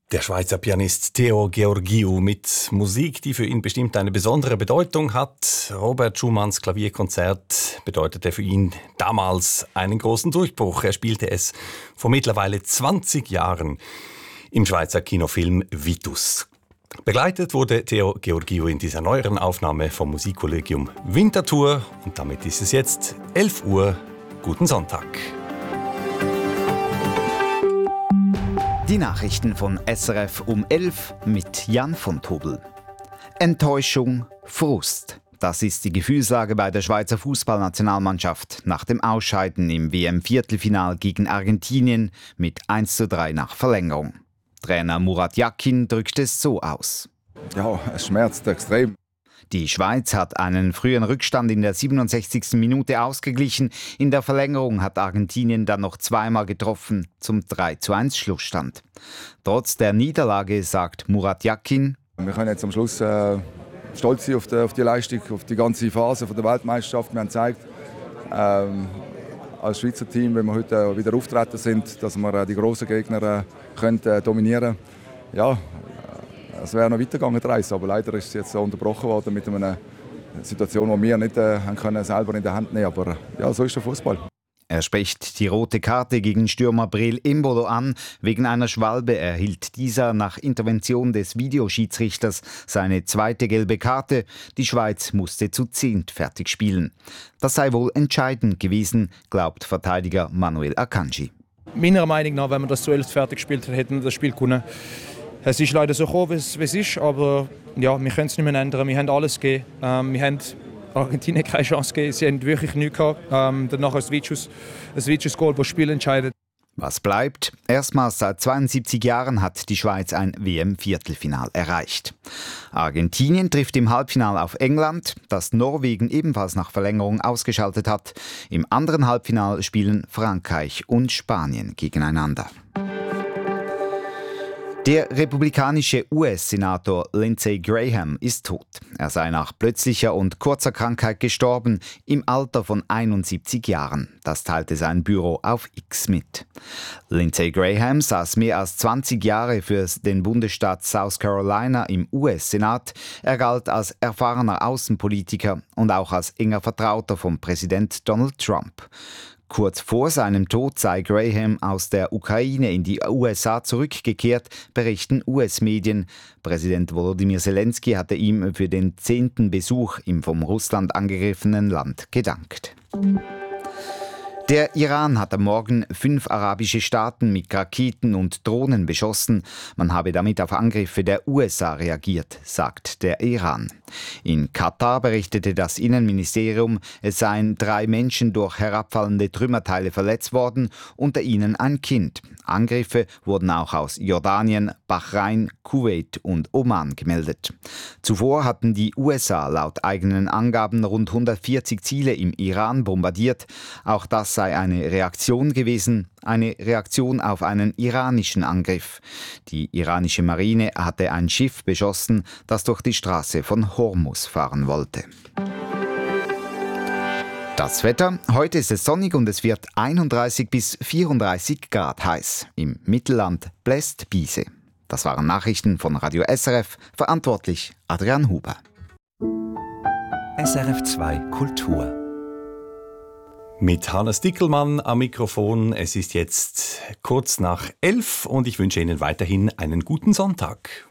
Der Schweizer Pianist Theo Georgiou mit Musik, die für ihn bestimmt eine besondere Bedeutung hat. Robert Schumanns Klavierkonzert bedeutete für ihn damals einen großen Durchbruch. Er spielte es vor mittlerweile 20 Jahren im Schweizer Kinofilm Vitus. Begleitet wurde Theo Georgiou in dieser neueren Aufnahme vom Musikkollegium Winterthur. Und damit ist es jetzt 11 Uhr. Guten Sonntag. Die Nachrichten von SRF um 11 mit Jan von Tobel. Enttäuschung, Frust. Das ist die Gefühlslage bei der Schweizer Fußballnationalmannschaft nach dem Ausscheiden im WM-Viertelfinal gegen Argentinien mit 1:3 nach Verlängerung. Trainer Murat Yakin drückt es so aus. Ja, es schmerzt extrem. Die Schweiz hat einen frühen Rückstand in der 67. Minute ausgeglichen. In der Verlängerung hat Argentinien dann noch zweimal getroffen zum 3:1 Schlussstand. Trotz der Niederlage sagt Murat Yakin: Wir können jetzt am Schluss stolz sein auf die Leistung, auf die ganze Phase der Weltmeisterschaft. Wir haben gezeigt, als Schweizer Team, wenn wir heute wieder auftreten sind, dass wir die grossen Gegner dominieren können. Ja, es wäre noch weitergegangen, aber leider ist es jetzt unterbrochen worden mit einer Situation, die wir nicht können selber in der Hand nehmen können. Aber ja, so ist der Fußball. Er spricht die rote Karte gegen Stürmer Breel Embolo an. Wegen einer Schwalbe erhielt dieser nach Intervention des Videoschiedsrichters seine zweite gelbe Karte. Die Schweiz musste zu 10 fertig spielen. Das sei wohl entscheidend gewesen, glaubt Verteidiger Manuel Akanji. Meiner Meinung nach, wenn wir das zu 11 fertig gespielt hätten, das Spiel können. Es ist leider so gekommen, wie es ist, aber ja, wir können es nicht mehr ändern. Wir haben alles gegeben. Wir haben Argentinien keine Chance gegeben. Sie haben wirklich nichts gehabt. Danach ein Vicious-Goal, das das Spiel entscheidet. Was bleibt? Erstmals seit 72 Jahren hat die Schweiz ein WM-Viertelfinal erreicht. Argentinien trifft im Halbfinale auf England, das Norwegen ebenfalls nach Verlängerung ausgeschaltet hat. Im anderen Halbfinale spielen Frankreich und Spanien gegeneinander. Der republikanische US-Senator Lindsey Graham ist tot. Er sei nach plötzlicher und kurzer Krankheit gestorben, im Alter von 71 Jahren. Das teilte sein Büro auf X mit. Lindsey Graham saß mehr als 20 Jahre für den Bundesstaat South Carolina im US-Senat. Er galt als erfahrener Außenpolitiker und auch als enger Vertrauter von Präsident Donald Trump. Kurz vor seinem Tod sei Graham aus der Ukraine in die USA zurückgekehrt, berichten US-Medien. Präsident Volodymyr Zelensky hatte ihm für den 10. Besuch im vom Russland angegriffenen Land gedankt. Der Iran hat am Morgen 5 arabische Staaten mit Raketen und Drohnen beschossen. Man habe damit auf Angriffe der USA reagiert, sagt der Iran. In Katar berichtete das Innenministerium, es seien 3 Menschen durch herabfallende Trümmerteile verletzt worden, unter ihnen ein Kind. Angriffe wurden auch aus Jordanien, Bahrain, Kuwait und Oman gemeldet. Zuvor hatten die USA laut eigenen Angaben rund 140 Ziele im Iran bombardiert. Auch das sei eine Reaktion gewesen, eine Reaktion auf einen iranischen Angriff. Die iranische Marine hatte ein Schiff beschossen, das durch die Straße von Hormuz fahren wollte. Das Wetter. Heute ist es sonnig und es wird 31 bis 34 Grad heiß. Im Mittelland bläst Biese. Das waren Nachrichten von Radio SRF. Verantwortlich Adrian Huber. SRF 2 Kultur. Mit Hannes Dickelmann am Mikrofon. Es ist jetzt kurz nach 11 und ich wünsche Ihnen weiterhin einen guten Sonntag.